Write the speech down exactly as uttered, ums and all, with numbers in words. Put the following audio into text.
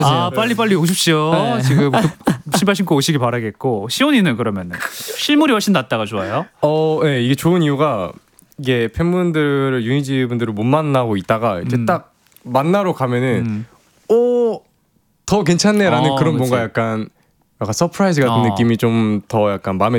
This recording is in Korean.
아 빨리 빨리 오십시오. 네. 지금 그 신발 신고 오시길 바라겠고 시온이는 그러면은 실물이 훨씬 낫다가 좋아요? 어, 네, 이게 좋은 이유가 이게 팬분들을 유니지 분들을 못 만나고 있다가 이제 음. 딱 만나러 가면은 음. 오, 더 괜찮네라는 어, 그런 그치. 뭔가 약간 약간 서프라이즈 같은 어. 느낌이 좀 더 약간 마음에